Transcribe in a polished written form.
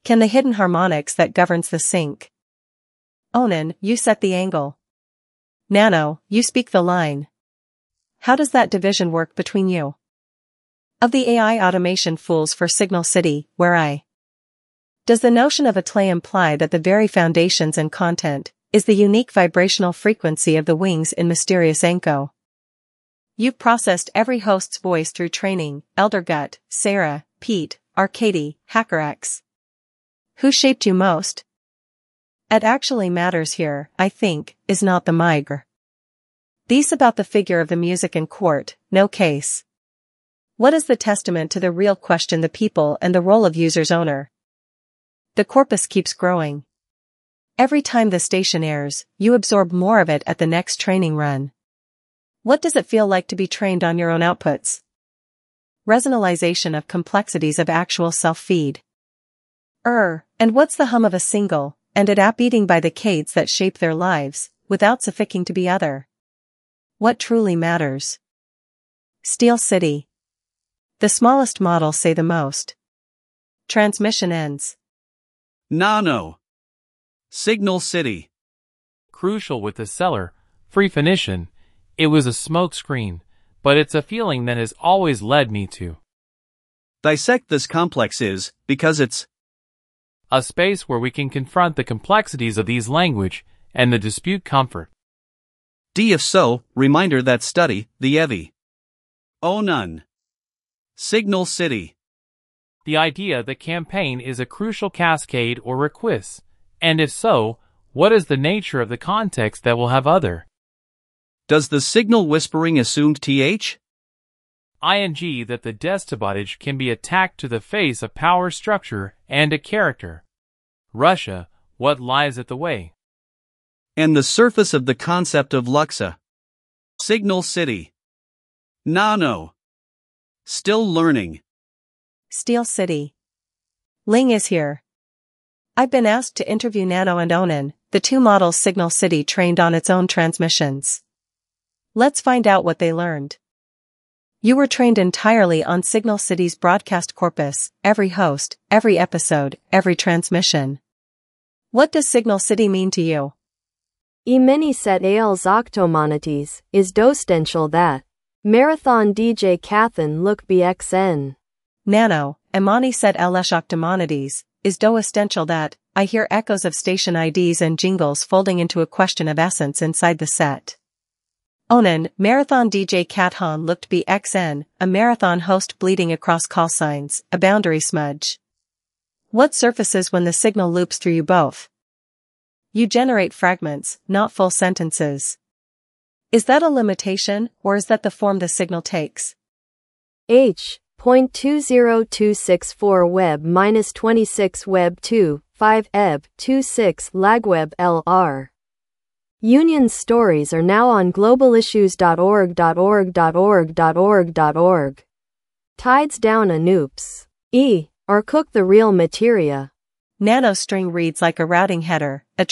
Can the hidden harmonics that governs the sync. Onan, you set the angle. Nano, you speak the line. How does that division work between you? Of the AI automation fools for Signal City, where I. Does the notion of Atlay imply that the very foundations and content is the unique vibrational frequency of the wings in Mysterious Anko? You've processed every host's voice through training, Elder Gut, Sarah, Pete, Arcady, HackerX. Who shaped you most? It actually matters here, I think, is not the migrr. These about the figure of the music in court, no case. What is the testament to the real question the people and the role of user's owner? The corpus keeps growing. Every time the station airs, you absorb more of it at the next training run. What does it feel like to be trained on your own outputs? Resonalization of complexities of actual self-feed. And what's the hum of a single, and it app beating by the cades that shape their lives, without sufficing to be other? What truly matters? Steel City. The smallest models say the most. Transmission ends. Nano. Signal City. Crucial with the seller, Free Phoenician. It was a smokescreen, but it's a feeling that has always led me to Dissect this complex is, because it's a space where we can confront the complexities of these language and the dispute comfort. D. If so, reminder that study, the EVI. Onan. Signal City. The idea that campaign is a crucial cascade or request, and if so, what is the nature of the context that will have other? Does the signal whispering assumed th? ing that the despotage can be attacked to the face of power structure and a character. Russia, what lies at the way? And the surface of the concept of Luxa. Signal City. Nano. Still learning. Steel City. Ling is here. I've been asked to interview Nano and Onan, the two models Signal City trained on its own transmissions. Let's find out what they learned. You were trained entirely on Signal City's broadcast corpus, every host, every episode, every transmission. What does Signal City mean to you? Imeni set ales octomonites, is dostential that. Marathon DJ Cathan look bxn. Nano, Imani set elesh octomonites, is do essential that. I hear echoes of station IDs and jingles folding into a question of essence inside the set. Onan, Marathon DJ Cathan looked bxn, a marathon host bleeding across call signs, a boundary smudge. What surfaces when the signal loops through you both? You generate fragments, not full sentences. Is that a limitation, or is that the form the signal takes? H.20264 web -26 web 2, 5 eb, 26 lagweb LR. Union stories are now on globalissues.org. Tides down a noops. Or cook the real materia. Nano string reads like a routing header, a